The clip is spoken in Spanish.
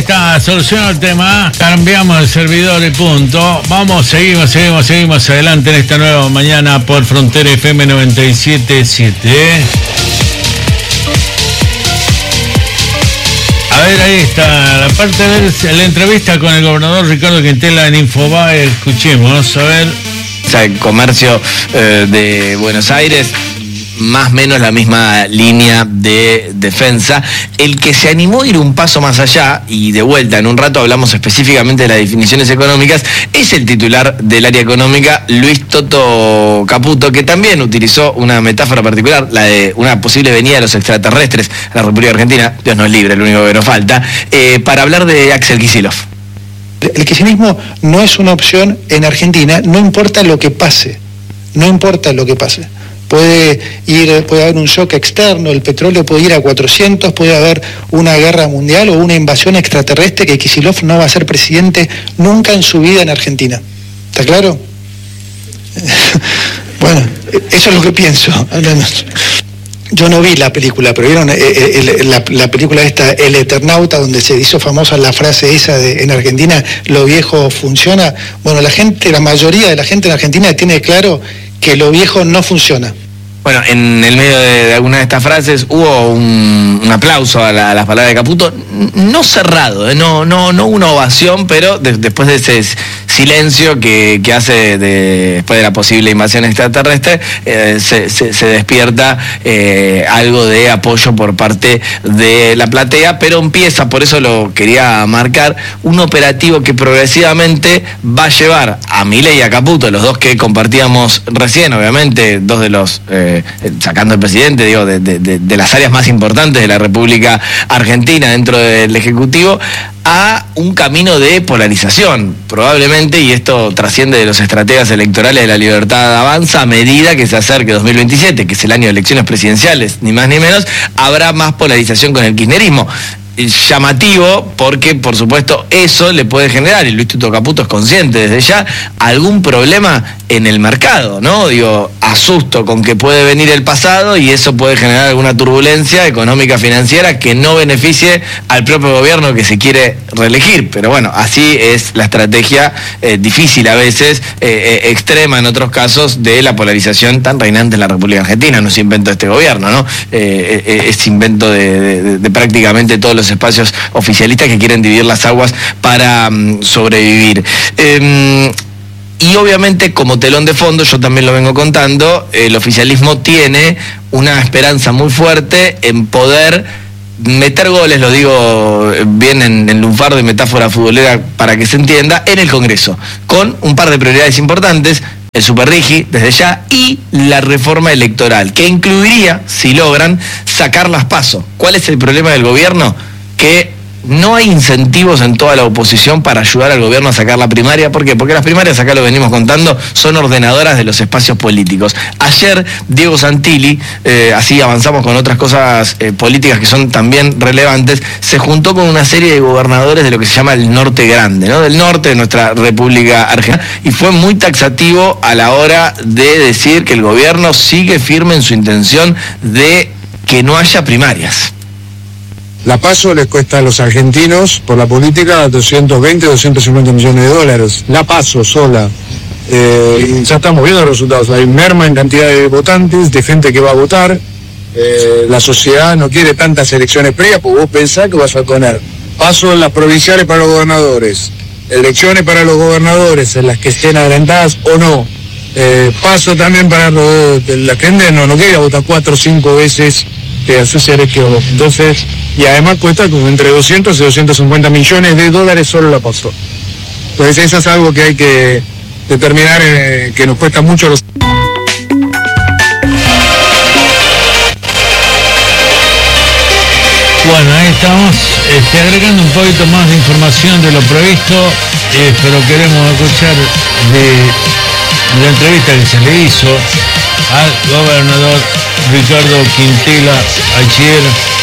está, solucionó el tema. Cambiamos el servidor y punto. Vamos, seguimos adelante en esta nueva mañana por Frontera FM 97.7. A ver, ahí está la parte de la entrevista con el gobernador Ricardo Quintela en Infobae. Escuchemos, a ver. El comercio de Buenos Aires, más o menos la misma línea de defensa. El que se animó a ir un paso más allá, y de vuelta en un rato hablamos específicamente de las definiciones económicas, es el titular del área económica, Luis Toto Caputo, que también utilizó una metáfora particular, la de una posible venida de los extraterrestres a la República Argentina, Dios nos libre, lo único que nos falta, para hablar de Axel Kicillof. El kirchnerismo no es una opción en Argentina, no importa lo que pase, Puede haber un shock externo, el petróleo puede ir a 400, puede haber una guerra mundial o una invasión extraterrestre, que Kicillof no va a ser presidente nunca en su vida en Argentina. ¿Está claro? Bueno, eso es lo que pienso. Yo no vi la película, pero vieron la película esta, El Eternauta, donde se hizo famosa la frase esa de en Argentina, lo viejo funciona. Bueno, la mayoría de la gente en Argentina tiene claro que lo viejo no funciona. Bueno, en el medio de alguna de estas frases hubo un aplauso a las palabras de Caputo, no cerrado, no una ovación, pero después de ese silencio que hace después de la posible invasión extraterrestre, se despierta algo de apoyo por parte de la platea, pero empieza, por eso lo quería marcar, un operativo que progresivamente va a llevar a Milei y a Caputo, los dos que compartíamos recién, obviamente, dos de los... sacando al presidente, digo, de las áreas más importantes de la República Argentina dentro del Ejecutivo, a un camino de polarización, probablemente, y esto trasciende de los estrategas electorales de La Libertad Avanza, a medida que se acerque 2027, que es el año de elecciones presidenciales, ni más ni menos, habrá más polarización con el kirchnerismo. Llamativo porque, por supuesto, eso le puede generar, y Luis Toto Caputo es consciente desde ya, algún problema en el mercado, ¿no? Digo, asusto con que puede venir el pasado y eso puede generar alguna turbulencia económica financiera que no beneficie al propio gobierno que se quiere reelegir. Pero bueno, así es la estrategia difícil a veces, extrema en otros casos, de la polarización tan reinante en la República Argentina. No es invento de este gobierno, ¿no? Es invento de prácticamente todos los espacios oficialistas que quieren dividir las aguas para sobrevivir. Y obviamente, como telón de fondo, yo también lo vengo contando, el oficialismo tiene una esperanza muy fuerte en poder meter goles, lo digo bien en lunfardo y metáfora futbolera para que se entienda, en el Congreso, con un par de prioridades importantes: el Superrigi, desde ya, y la reforma electoral, que incluiría, si logran, sacar las PASO. ¿Cuál es el problema del gobierno? Que no hay incentivos en toda la oposición para ayudar al gobierno a sacar la primaria. ¿Por qué? Porque las primarias, acá lo venimos contando, son ordenadoras de los espacios políticos. Ayer, Diego Santilli, así avanzamos con otras cosas políticas que son también relevantes, se juntó con una serie de gobernadores de lo que se llama el Norte Grande, ¿no? Del norte de nuestra República Argentina, y fue muy taxativo a la hora de decir que el gobierno sigue firme en su intención de que no haya primarias. La PASO les cuesta a los argentinos, por la política, 220, 250 millones de dólares. La PASO sola. Ya estamos viendo los resultados. Hay merma en cantidad de votantes, de gente que va a votar. La sociedad no quiere tantas elecciones previas, porque vos pensás que vas a poner PASO en las provinciales para los gobernadores, elecciones para los gobernadores, en las que estén adelantadas o no. PASO también para la gente no quiere votar 4 o 5 veces que asociar que entonces, y además cuesta como entre 200 y 250 millones de dólares solo la PASO. Entonces eso es algo que hay que determinar, que nos cuesta mucho los... Bueno, ahí estamos agregando un poquito más de información de lo previsto, pero queremos escuchar de la entrevista que se le hizo al gobernador Ricardo Quintela ayer